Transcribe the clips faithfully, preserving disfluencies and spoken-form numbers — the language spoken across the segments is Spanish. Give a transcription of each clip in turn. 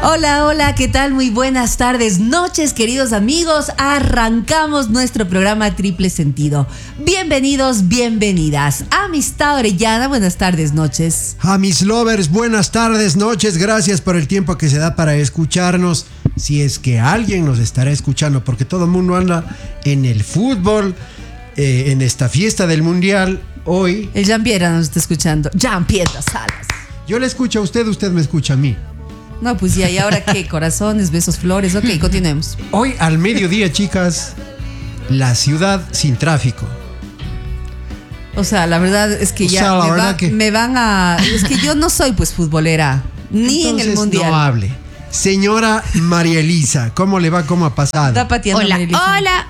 Hola, hola, ¿qué tal? Muy buenas tardes, noches, queridos amigos. Arrancamos nuestro programa Triple Sentido. Bienvenidos, bienvenidas. Amistad Orellana, buenas tardes, noches. A mis lovers, buenas tardes, noches. Gracias por el tiempo que se da para escucharnos. Si es que alguien nos estará escuchando, porque todo el mundo anda en el fútbol, eh, en esta fiesta del Mundial. Hoy... El Jean-Pierre nos está escuchando. Jean-Pierre Salas. Yo le escucho a usted, usted me escucha a mí. No, pues ya, ¿y ahora qué? Corazones, besos, flores. Ok, continuemos. Hoy al mediodía, chicas, la ciudad sin tráfico. O sea, la verdad es que o ya sea, me, verdad va, que... me van a... Es que yo no soy pues futbolera, ni Entonces, en el Mundial. No hable. Señora María Elisa, ¿cómo le va? ¿Cómo ha pasado? Está pateando Hola, María Elisa. hola.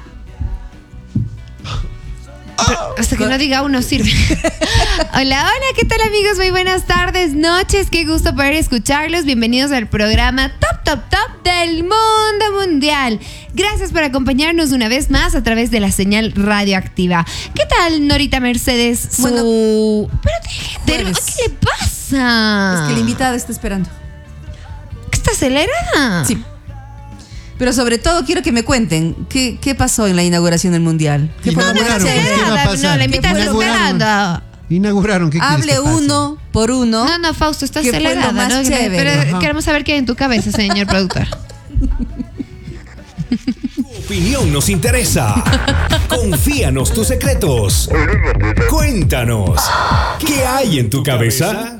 Pero hasta que no diga uno sirve. Hola, hola, ¿qué tal amigos? Muy buenas tardes, noches, qué gusto poder escucharlos. Bienvenidos al programa Top Top Top del Mundo Mundial. Gracias por acompañarnos una vez más a través de la señal radioactiva. ¿Qué tal, Norita Mercedes? Su... Bueno, pero déjate, ¿qué le pasa? Es que la invitada está esperando. ¿Qué está acelerada? Sí. Pero sobre todo quiero que me cuenten qué, qué pasó en la inauguración del Mundial. ¿Qué fue lo más Inauguraron, chévere? ¿qué va a pasar? No, la invitada está Inauguraron. esperando. Inauguraron, ¿qué quieres Hable que pase? uno por uno. No, no, Fausto, está ¿Qué fue lo acelerada, más ¿no? chévere? Pero Ajá. queremos saber qué hay en tu cabeza, señor productor. Tu opinión nos interesa. Confíanos tus secretos. Cuéntanos, ¿qué hay en tu cabeza?